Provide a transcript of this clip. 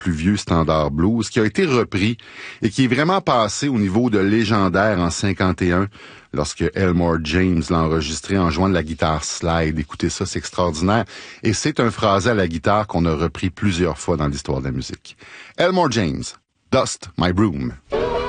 plus vieux standard blues, qui a été repris et qui est vraiment passé au niveau de légendaire en 51, lorsque Elmore James l'a enregistré en jouant de la guitare slide. Écoutez ça, c'est extraordinaire. Et c'est un phrasé à la guitare qu'on a repris plusieurs fois dans l'histoire de la musique. Elmore James, Dust My Broom.